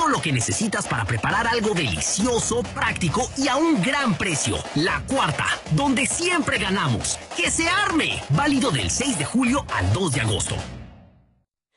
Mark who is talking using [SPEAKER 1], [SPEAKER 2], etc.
[SPEAKER 1] lo que necesitas para preparar algo delicioso, práctico y a un gran precio. La Cuarta, donde siempre ganamos. ¡Que se arme! Válido del 6 de julio al 2 de agosto.